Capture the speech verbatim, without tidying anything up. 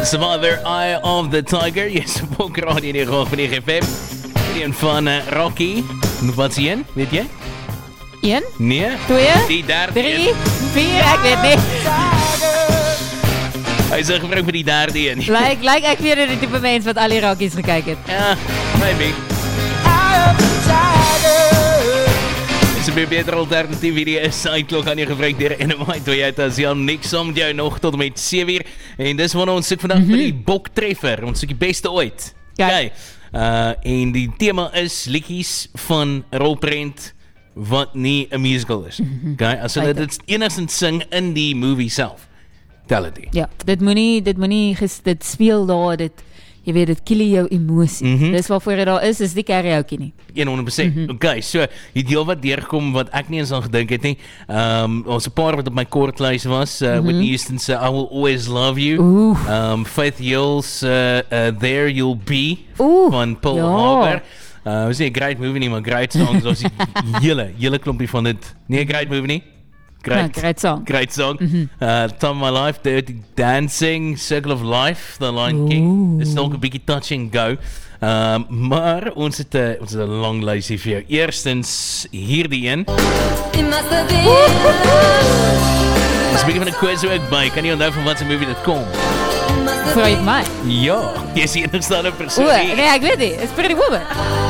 Survivor, Eye of the Tiger. Yes, ook radio in die rol van die F M. Een van uh, Rocky. Wat is die een? Weet jy? Een? Nee. Twee? Die derde Drie? een. Vier? Ek weet nie. Hy is gebruik vir die derde een. Lyk, lyk ek weer die type mens wat al die Rockies gekyk het. Ja, maybe. Dis 'n beter alternatief hierdie is Sideklok aan jou gebruik deur N M I Toyota. As jy niks om jou nog tot met sewe uur. En dis wanneer ons soek vandag mm -hmm. vir die boktreffer. Ons soek die beste ooit. Ja. Okay. Uh, en die tema is liedjies van rolprent wat nie 'n musical is. Okay, as hulle dit enigstens sing in die movie self. Tel dit. Ja, dit moenie dit moenie ges- dit speel daar, dit jy weet dit kill jou emosie. Mhm. Dis waarvoor dit daar is, is die karaoke nie. honderd persent. Mm-hmm. Okay, so die deel wat deurkom wat ek nie eens aan gedink het nie. Um ons 'n paar wat op my kortlys was. Uh, mm-hmm. Whitney Houston se I Will Always Love You. Oeh. Um Faith Hill's uh, uh, There You'll Be Oeh, van Paul ja. Haber. Uh was nie 'n great movie nie, maar great songs. Ons die hele hele klompie van dit. Nie 'n great movie nie. Great, Ja, great song. Great song. Mm-hmm. Uh, Time of My Life, Dirty Dancing, Circle of Life, The Lion King. It's nog 'n bietjie touch and go. Um, maar ons het 'n ons het 'n lang lysie vir jou. Eerstens hierdie een. Dis 'n bietjie van 'n quiz ook by. Kan jy onthou van wat se movie dit kom? Vra jy my? Ja, jy is die enigste ander persoon. O, hier. nee, ek weet nie. It's Pretty Woman.